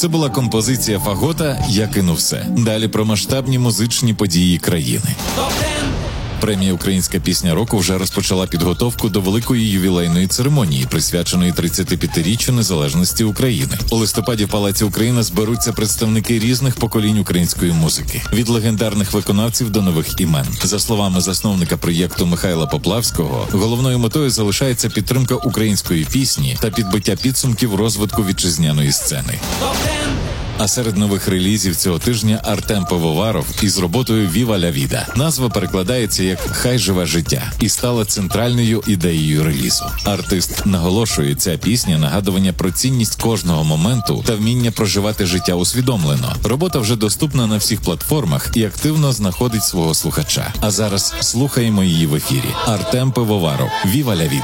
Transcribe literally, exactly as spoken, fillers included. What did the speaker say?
Це була композиція Фагота «Я кину все». Далі про масштабні музичні події країни. Премія «Українська пісня року» вже розпочала підготовку до великої ювілейної церемонії, присвяченої тридцятип'ятиріччю незалежності України. У листопаді в Палаці Україна зберуться представники різних поколінь української музики, від легендарних виконавців до нових імен. За словами засновника проєкту Михайла Поплавського, головною метою залишається підтримка української пісні та підбиття підсумків розвитку вітчизняної сцени. А серед нових релізів цього тижня Артем Пивоваров із роботою «Віва ля віда». Назва перекладається як «Хай живе життя» і стала центральною ідеєю релізу. Артист наголошує, ця пісня – нагадування про цінність кожного моменту та вміння проживати життя усвідомлено. Робота вже доступна на всіх платформах і активно знаходить свого слухача. А зараз слухаємо її в ефірі. Артем Пивоваров, «Віва ля віда».